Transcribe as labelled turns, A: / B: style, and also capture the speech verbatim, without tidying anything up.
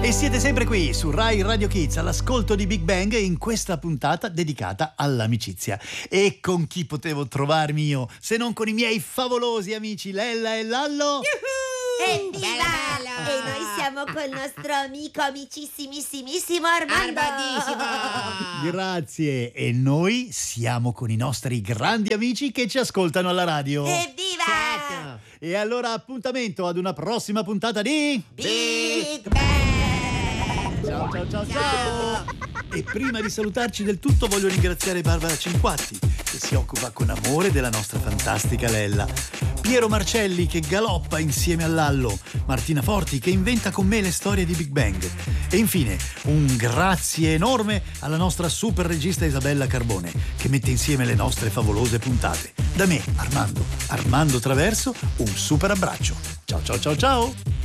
A: E siete sempre qui su Rai Radio Kids all'ascolto di Big Bang in questa puntata dedicata all'amicizia. E con chi potevo trovarmi io se non con i miei favolosi amici Lella e Lallo?
B: Evviva! E noi siamo col nostro amico amicissimissimo Armando.
C: Armandissimo!
A: Grazie. E noi siamo con i nostri grandi amici che ci ascoltano alla radio.
B: Evviva!
C: Certo.
A: E allora appuntamento ad una prossima puntata di
B: Big Bang!
A: Ciao ciao ciao ciao! E prima di salutarci del tutto voglio ringraziare Barbara Cinquatti che si occupa con amore della nostra fantastica Lella, Piero Marcelli che galoppa insieme a Lallo, Martina Forti che inventa con me le storie di Big Bang e infine un grazie enorme alla nostra super regista Isabella Carbone che mette insieme le nostre favolose puntate. Da me, Armando, Armando Traverso, un super abbraccio. Ciao ciao ciao ciao!